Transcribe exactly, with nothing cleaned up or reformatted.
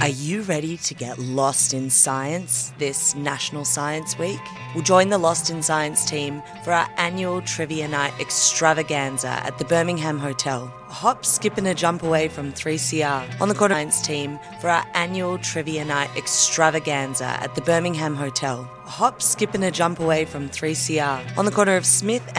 you ready to get lost in science this National Science Week? We'll join the Lost in Science team for our annual Trivia Night extravaganza at the Birmingham Hotel. A hop, skip and a jump away from three C R. On the corner science team for our annual Trivia Night extravaganza at the Birmingham Hotel. A hop, skip and a jump away from three C R. On the corner of Smith